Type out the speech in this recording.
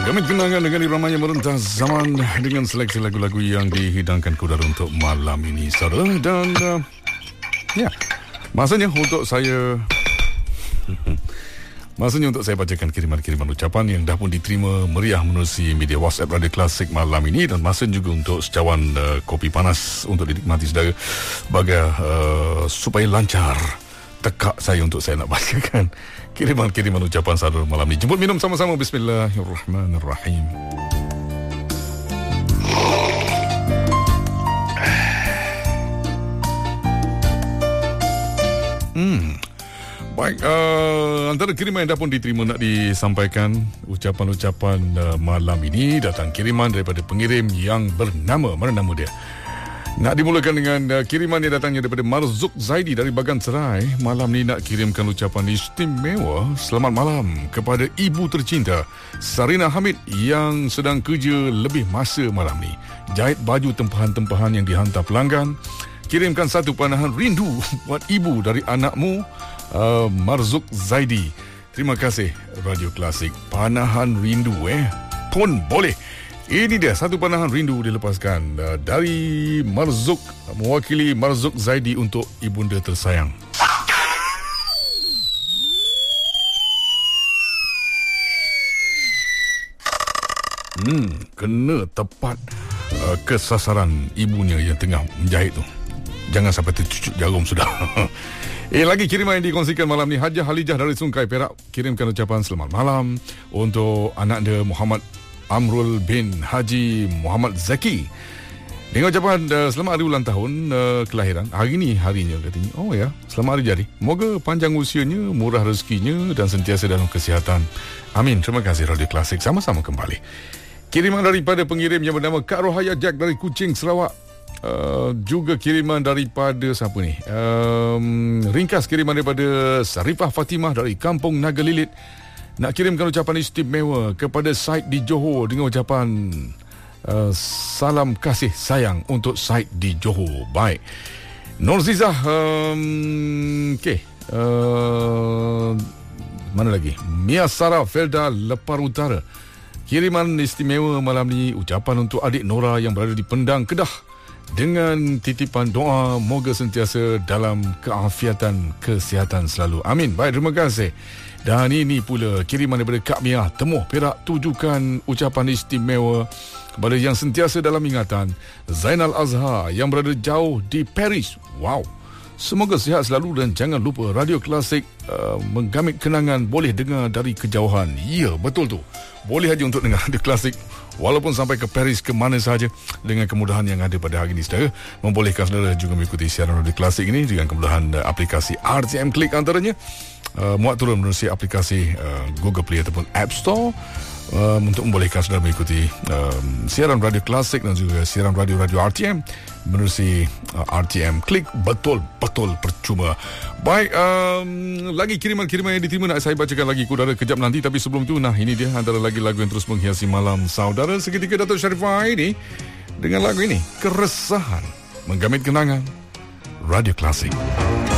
Menggamit kenangan dengan iramanya merentas zaman dengan seleksi lagu-lagu yang dihidangkan Kudara untuk malam ini, saudara. Dan masanya untuk saya bacakan kiriman-kiriman ucapan yang dah pun diterima meriah menerusi media WhatsApp Radio Klasik malam ini, dan masa juga untuk secawan kopi panas untuk dinikmati saudara bagai supaya lancar tekak saya untuk saya nak bacakan kiriman-kiriman ucapan saudara malam ini. Jemput minum sama-sama. Bismillahirrahmanirrahim. Baik, antara kiriman yang dah pun diterima nak disampaikan ucapan-ucapan malam ini datang kiriman daripada pengirim yang bernama, mana nama dia? Nak dimulakan dengan kiriman yang datangnya daripada Marzuk Zaidi dari Bagan Serai. Malam ni nak kirimkan ucapan istimewa selamat malam kepada ibu tercinta Sarina Hamid yang sedang kerja lebih masa malam ni. Jahit baju tempahan-tempahan yang dihantar pelanggan. Kirimkan satu panahan rindu buat ibu dari anakmu, Marzuk Zaidi. Terima kasih Radio Klasik. Panahan rindu pun boleh. Ini dia satu panahan rindu dilepaskan dari Marzuk, mewakili Marzuk Zaidi untuk ibunda tersayang. Kena tepat ke sasaran ibunya yang tengah menjahit tu. Jangan sampai tercucuk jarum sudah. Lagi kiriman yang dikongsikan malam ni, Hajah Halijah dari Sungkai Perak kirimkan ucapan selamat malam untuk anak dia Muhammad Amrul bin Haji Muhammad Zaki dengan ucapan selamat hari ulang tahun kelahiran. Hari ni harinya katanya. Oh ya, selamat hari jadi. Moga panjang usianya, murah rezekinya dan sentiasa dalam kesihatan. Amin. Terima kasih Radio Klasik. Sama-sama kembali. Kiriman daripada pengirim yang bernama Kak Rohaya Jack dari Kuching, Sarawak. Juga kiriman daripada siapa ni? Ringkas kiriman daripada Sarifah Fatimah dari Kampung Naga Lilit. Nak kirimkan ucapan istimewa kepada Said di Johor dengan ucapan salam kasih sayang untuk Said di Johor. Baik. Norzizah, mana lagi? Mia Sarah Felda Lepar Utara. Kiriman istimewa malam ni ucapan untuk adik Nora yang berada di Pendang, Kedah, dengan titipan doa moga sentiasa dalam keafiatan, kesihatan selalu. Amin. Baik, terima kasih. Dan ini pula kiriman daripada Kak Mia Temuh Perak. Tujukan ucapan istimewa kepada yang sentiasa dalam ingatan Zainal Azhar yang berada jauh di Paris. Wow. Semoga sihat selalu dan jangan lupa Radio Klasik menggamit kenangan boleh dengar dari kejauhan. Ya, betul tu. Boleh aja untuk dengar Radio Klasik walaupun sampai ke Paris, ke mana sahaja, dengan kemudahan yang ada pada hari ini, saudara. Membolehkan saudara juga mengikuti siaran Radio Klasik ini dengan kemudahan aplikasi RTM Klik antaranya. Muat turun menerusi aplikasi Google Play ataupun App Store untuk membolehkan saudara mengikuti siaran Radio Klasik dan juga siaran radio-radio RTM menerusi RTM Klik. Betul-betul percuma. Baik, lagi kiriman-kiriman yang diterima nak saya bacakan lagi Kudara kejap nanti. Tapi sebelum itu, ini dia antara lagu-lagu yang terus menghiasi malam saudara. Seketika Datuk Sharifah ini dengan lagu ini, Keresahan, menggamit kenangan Radio Klasik.